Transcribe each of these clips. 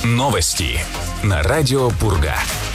Новости на радио Пурга.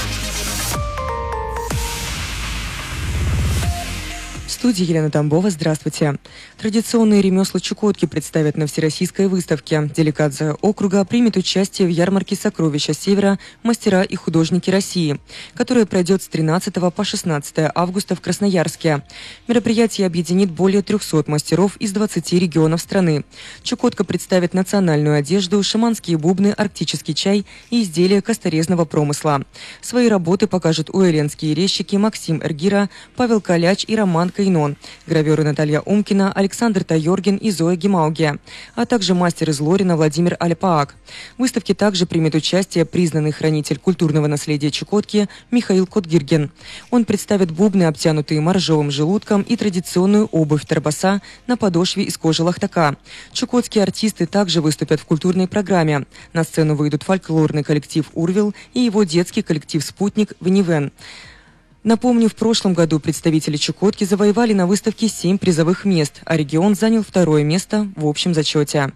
В студии Елена Тамбова. Здравствуйте. Традиционные ремесла Чукотки представят на Всероссийской выставке. Делегация округа примет участие в ярмарке «Сокровища Севера. Мастера и художники России», которая пройдет с 13 по 16 августа в Красноярске. Мероприятие объединит более 300 мастеров из 20 регионов страны. Чукотка представит национальную одежду, шаманские бубны, арктический чай и изделия косторезного промысла. Свои работы покажут уэленские резчики Максим Эргира, Павел Каляч и Роман Кайнон, гравёры Наталья Умкина, Александр Тайоргин и Зоя Гемауге, а также мастер из Лорина Владимир Альпаак. В выставке также примет участие признанный хранитель культурного наследия Чукотки Михаил Котгирген. Он представит бубны, обтянутые моржовым желудком, и традиционную обувь торбаса на подошве из кожи лахтака. Чукотские артисты также выступят в культурной программе. На сцену выйдут фольклорный коллектив «Урвил» и его детский коллектив «Спутник» Венивен. Напомню, в прошлом году представители Чукотки завоевали на выставке 7 призовых мест, а регион занял 2-е место в общем зачете.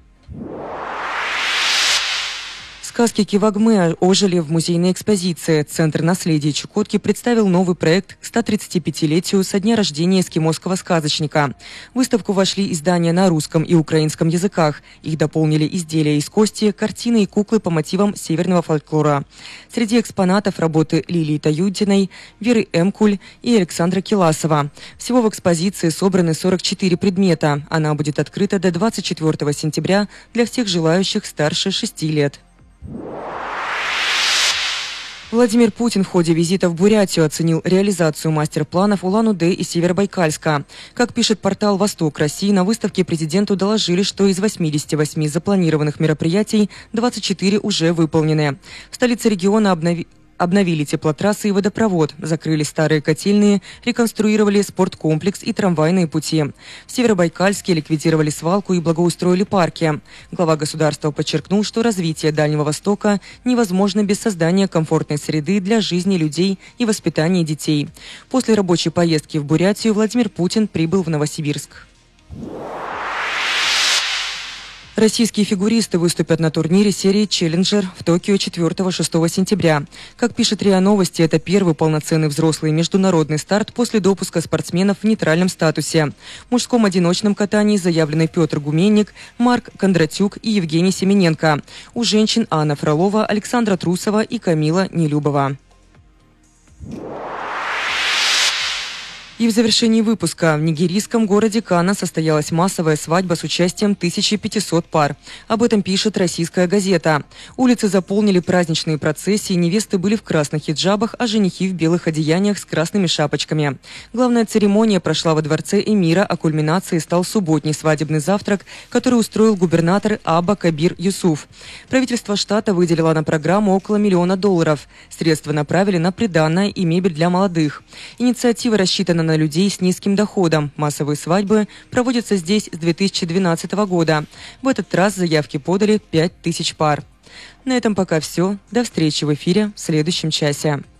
Сказки Кивагмы ожили в музейной экспозиции. Центр наследия Чукотки представил новый проект к 135-летию со дня рождения эскимосского сказочника. В выставку вошли издания на русском и украинском языках. Их дополнили изделия из кости, картины и куклы по мотивам северного фольклора. Среди экспонатов работы Лилии Таюдиной, Веры Эмкуль и Александра Киласова. Всего в экспозиции собраны 44 предмета. Она будет открыта до 24 сентября для всех желающих старше 6 лет. Владимир Путин в ходе визита в Бурятию оценил реализацию мастер-планов Улан-Удэ и Северобайкальска. Как пишет портал «Восток России», на выставке президенту доложили, что из 88 запланированных мероприятий 24 уже выполнены. В столице региона обновили теплотрассы и водопровод, закрыли старые котельные, реконструировали спорткомплекс и трамвайные пути. В Северобайкальске ликвидировали свалку и благоустроили парки. Глава государства подчеркнул, что развитие Дальнего Востока невозможно без создания комфортной среды для жизни людей и воспитания детей. После рабочей поездки в Бурятию Владимир Путин прибыл в Новосибирск. Российские фигуристы выступят на турнире серии «Челленджер» в Токио 4-6 сентября. Как пишет РИА Новости, это первый полноценный взрослый международный старт после допуска спортсменов в нейтральном статусе. В мужском одиночном катании заявлены Петр Гуменник, Марк Кондратюк и Евгений Семененко. У женщин Анна Фролова, Александра Трусова и Камила Нелюбова. И в завершении выпуска в нигерийском городе Кана состоялась массовая свадьба с участием 1500 пар. Об этом пишет российская газета. Улицы заполнили праздничные процессии, невесты были в красных хиджабах, а женихи в белых одеяниях с красными шапочками. Главная церемония прошла во дворце эмира, а кульминацией стал субботний свадебный завтрак, который устроил губернатор Аба Кабир Юсуф. Правительство штата выделило на программу около $1 миллиона. Средства направили на приданое и мебель для молодых. Инициатива рассчитана на людей с низким доходом. Массовые свадьбы проводятся здесь с 2012 года. В этот раз заявки подали 5000 пар. На этом пока все. До встречи в эфире в следующем часе.